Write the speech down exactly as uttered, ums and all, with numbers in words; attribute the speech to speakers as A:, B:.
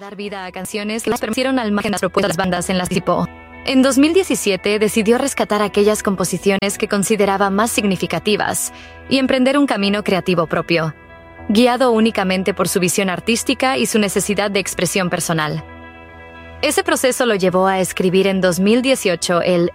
A: dar vida a canciones que les permitieron al margen las propuestas de las bandas en las que participó. En dos mil diecisiete decidió rescatar aquellas composiciones que consideraba más significativas y emprender un camino creativo propio, guiado únicamente por su visión artística y su necesidad de expresión personal. Ese proceso lo llevó a escribir en dos mil dieciocho el